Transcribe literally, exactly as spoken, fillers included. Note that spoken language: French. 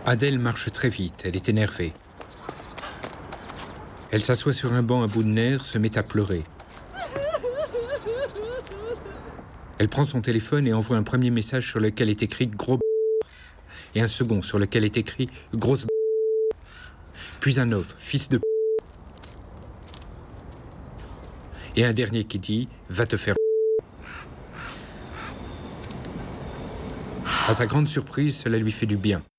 Adèle marche très vite, elle est énervée. Elle s'assoit sur un banc à bout de nerfs, se met à pleurer. Elle prend son téléphone et envoie un premier message sur lequel est écrit « gros b***» et un second sur lequel est écrit « grosse b***», puis un autre « fils de b***» et un dernier qui dit « va te faire b***». À sa grande surprise, cela lui fait du bien.